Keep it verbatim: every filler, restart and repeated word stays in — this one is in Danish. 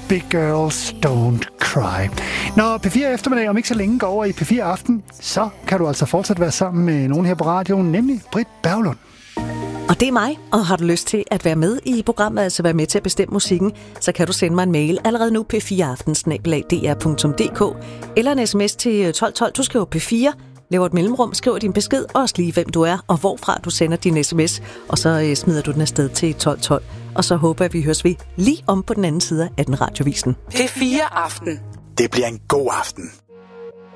Big Girls Don't Cry. Når P fire eftermiddag om ikke så længe går over i P fire Aften, så kan du altså fortsat være sammen med nogen her på radioen, nemlig Britt Berglund. Og det er mig, og har du lyst til at være med i programmet, altså være med til at bestemme musikken, så kan du sende mig en mail allerede nu, p fire aften snabel-a d r punktum d k, eller en sms til tolv tolv. Du skriver P fire, laver et mellemrum, skriver din besked, og også lige hvem du er, og hvorfra du sender din sms, og så øh, smider du den afsted til tolv tolv. Og så håber jeg, at vi høres ved lige om på den anden side af den radiovisen. P fire Aften. Det bliver en god aften.